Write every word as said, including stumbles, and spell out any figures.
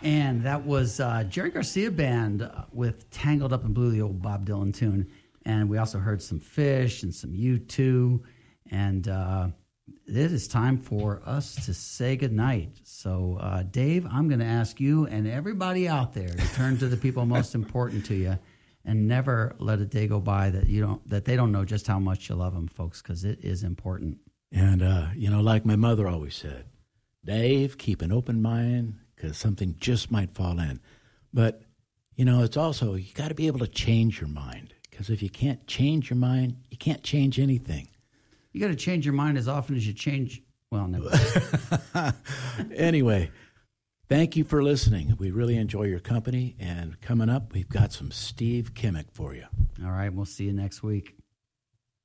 And that was uh, Jerry Garcia Band with Tangled Up in Blue, the old Bob Dylan tune. And we also heard some Fish and some U two. And uh, it is time for us to say goodnight. So, uh, Dave, I'm going to ask you and everybody out there to turn to the people most important to you and never let a day go by that you don't that they don't know just how much you love them, folks, because it is important. And, uh, you know, like my mother always said, Dave, keep an open mind because something just might fall in. But, you know, it's also, you got to be able to change your mind. Because if you can't change your mind, you can't change anything. You got to change your mind as often as you change. Well, never. Anyway, thank you for listening. We really enjoy your company. And coming up, we've got some Steve Kimmick for you. All right. We'll see you next week.